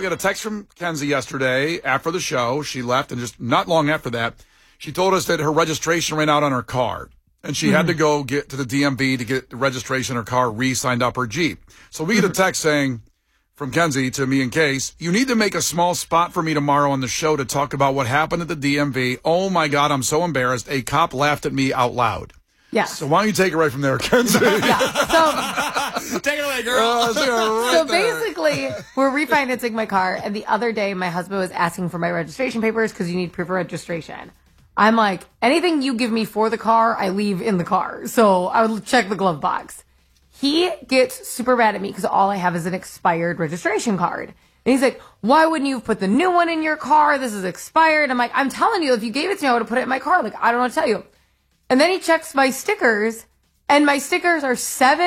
got a text from Kenzie yesterday after the show. She left, and just not long after that, she told us that her registration ran out on her car, and she had to go get to the DMV to get the registration of her car re-signed up her Jeep. So we get a text saying, from Kenzie to me and Case, you need to make a small spot for me tomorrow on the show to talk about what happened at the DMV. Oh, my God, I'm so embarrassed. A cop laughed at me out loud. Yes. So why don't you take it right from there, Kenzie? So take it away, girl. So basically, we're refinancing my car, and the other day my husband was asking for my registration papers because you need proof of registration. I'm like, anything you give me for the car, I leave in the car. So I would check the glove box. He gets super mad at me because all I have is an expired registration card. And he's like, why wouldn't you put the new one in your car? This is expired. I'm like, I'm telling you, if you gave it to me, I would have put it in my car. Like, I don't know what to tell you. And then he checks my stickers, and my stickers are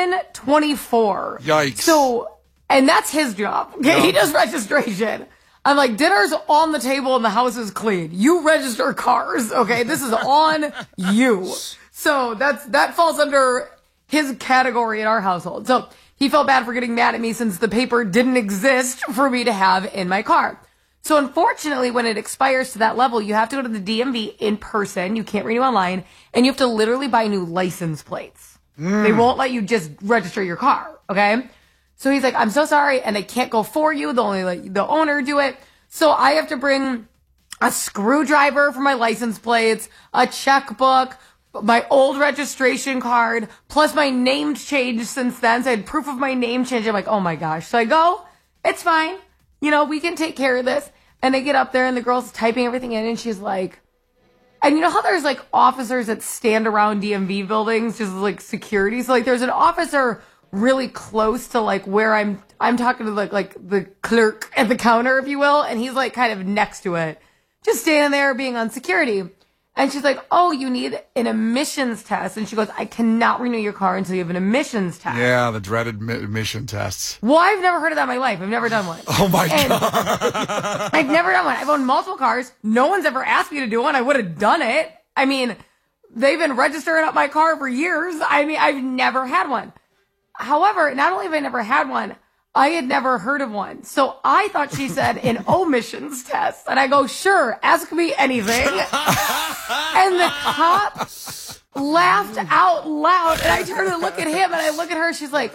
7/24. Yikes. So, and that's his job. Okay, Yep. He does registration. I'm like, dinner's on the table and the house is clean. You register cars, okay? This is on you. So that falls under his category in our household. So he felt bad for getting mad at me since the paper didn't exist for me to have in my car. So unfortunately, when it expires to that level, you have to go to the DMV in person. You can't renew online, and you have to literally buy new license plates. They won't let you just register your car, okay? So he's like, I'm so sorry, and I can't go for you. They'll only let the owner do it. So I have to bring a screwdriver for my license plates, a checkbook, my old registration card, plus my name changed since then. So I had proof of my name change. I'm like, oh my gosh. So I go, it's fine. You know, we can take care of this. And I get up there and the girl's typing everything in and she's like, and you know how there's like officers that stand around DMV buildings, just like security. So like there's an officer really close to like where I'm talking to like the clerk at the counter, if you will. And he's like kind of next to it, just standing there being on security. And she's like, oh, you need an emissions test. And she goes, I cannot renew your car until you have an emissions test. Yeah, the dreaded emission tests. Well, I've never heard of that in my life. I've never done one. Oh, my God. I've never done one. I've owned multiple cars. No one's ever asked me to do one. I would have done it. I mean, they've been registering up my car for years. I mean, I've never had one. However, not only have I never had one, I had never heard of one. So I thought she said an omissions test. And I go, sure, ask me anything. And the cop laughed out loud. And I turned to look at him and I look at her. She's like,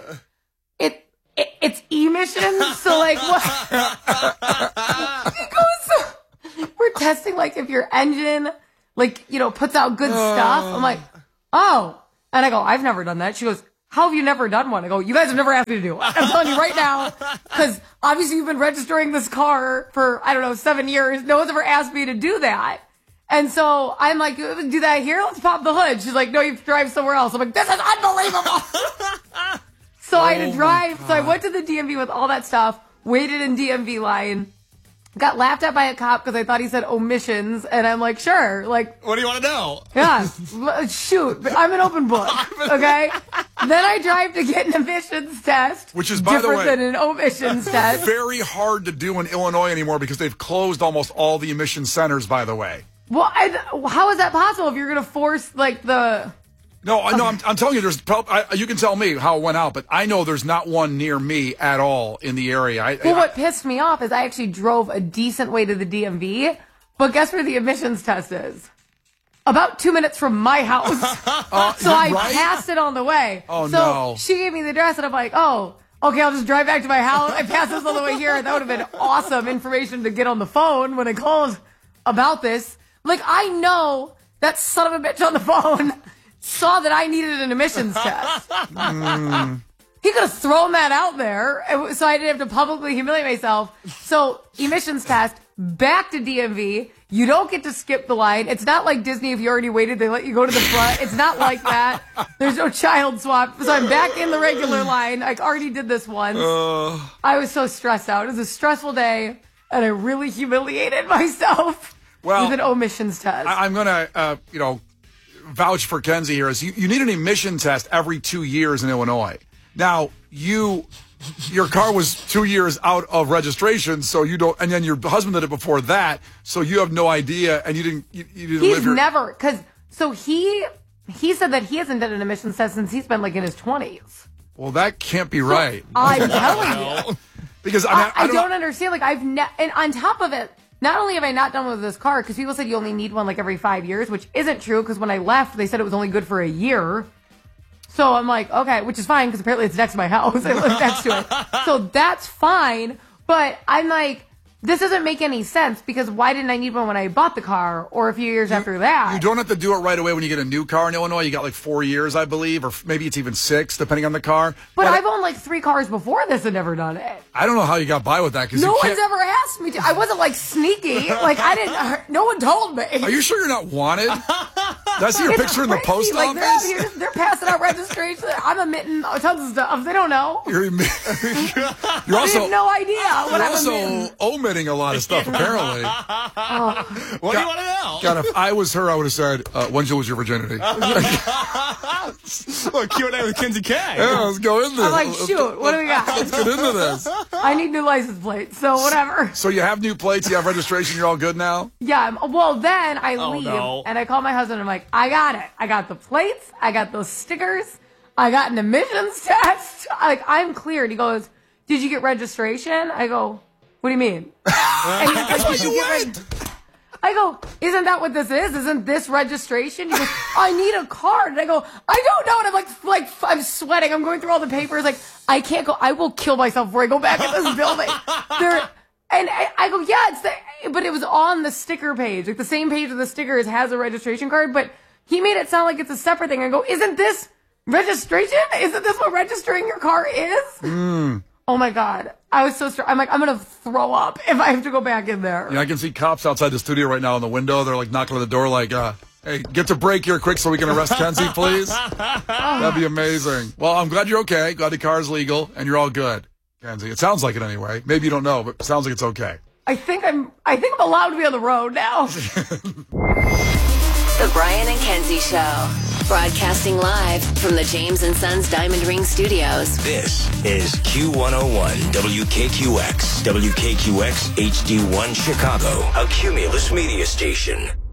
it's emissions? So like, what? He goes, we're testing like if your engine, like, you know, puts out good stuff. I'm like, oh. And I go, I've never done that. She goes, how have you never done one? I go, you guys have never asked me to do it. I'm telling you right now, because obviously you've been registering this car for, 7 years. No one's ever asked me to do that. And so I'm like, do that here? Let's pop the hood. She's like, no, you have to drive somewhere else. I'm like, this is unbelievable. So I had to drive. So I went to the DMV with all that stuff, waited in DMV line, got laughed at by a cop because I thought he said omissions. And I'm like, sure. Like, what do you want to know? Yeah, shoot. I'm an open book. Okay. Then I drive to get an emissions test, which is, by the way, different than an omissions test. Very hard to do in Illinois anymore because they've closed almost all the emission centers, by the way. Well, how is that possible if you're going to force like the... No, I'm telling you, there's you can tell me how it went out, but I know there's not one near me at all in the area. What pissed me off is I actually drove a decent way to the DMV, but guess where the emissions test is? About 2 minutes from my house. So I passed it on the way. Oh, so no. She gave me the address, and I'm like, oh, okay, I'll just drive back to my house. I passed this on the way here. That would have been awesome information to get on the phone when I called about this. Like, I know that son of a bitch on the phone saw that I needed an emissions test. He could have thrown that out there, so I didn't have to publicly humiliate myself. So, emissions test, back to DMV. You don't get to skip the line. It's not like Disney, if you already waited, they let you go to the front. It's not like that. There's no child swap. So I'm back in the regular line. I already did this once. I was so stressed out. It was a stressful day, and I really humiliated myself with an omissions test. I'm going to, vouch for Kenzie here. You need an emission test every 2 years in Illinois. Now, your car was 2 years out of registration, so you don't, and then your husband did it before that, so you have no idea, and you didn't He's live here. never, because, so he said that he hasn't done an emissions test since he's been like in his 20s. Well, that can't be right. I'm telling you. Because I don't understand. Like and on top of it, not only have I not done with this car, because people said you only need one like every 5 years, which isn't true. Because when I left, they said it was only good for a year. So I'm like, okay, which is fine because apparently it's next to my house. I live next to it, so that's fine. But I'm like, this doesn't make any sense because why didn't I need one when I bought the car or a few years after that? You don't have to do it right away when you get a new car in Illinois. You got like 4 years, I believe, or maybe it's even 6, depending on the car. But I've owned like 3 cars before this and never done it. I don't know how you got by with that. No one's ever asked me to. I wasn't like sneaky. Like I didn't. No one told me. Are you sure you're not wanted? Did I see your picture in the post like, office? They're passing out registration. I'm omitting tons of stuff. They don't know. You're also they have no idea what I'm also omitting a lot of stuff. Apparently. What do you want to know? God, if I was her, I would have said, "When'd you lose your virginity?" Look, Q&A with Kenzie K. Yeah, let's go in there. I'm like, shoot, what do we got? Let's get into this. I need new license plates, so whatever. So you have new plates, you have registration, you're all good now? Yeah, well, then I leave, no. and I call my husband, and I'm like, I got it. I got the plates, I got those stickers, I got an emissions test. I'm cleared. He goes, did you get registration? I go, what do you mean? And he's like, That's why you went. I go, isn't that what this is? Isn't this registration? He goes, I need a card. And I go, I don't know. And I'm like, I'm sweating. I'm going through all the papers. Like, I can't go. I will kill myself before I go back in this building. And I go, yeah, but it was on the sticker page. Like the same page of the stickers has a registration card, but he made it sound like it's a separate thing. I go, isn't this registration? Isn't this what registering your car is? Oh my God. I was so stressed. I'm like, I'm going to throw up if I have to go back in there. Yeah, I can see cops outside the studio right now in the window. They're like knocking on the door like, hey, get to break here quick so we can arrest Kenzie, please. That'd be amazing. Well, I'm glad you're okay. Glad the car's legal and you're all good, Kenzie. It sounds like it anyway. Maybe you don't know, but it sounds like it's okay. I think I'm allowed to be on the road now. The Brian and Kenzie Show. Broadcasting live from the James & Sons Diamond Ring Studios. This is Q101 WKQX HD1 Chicago, a Cumulus media station.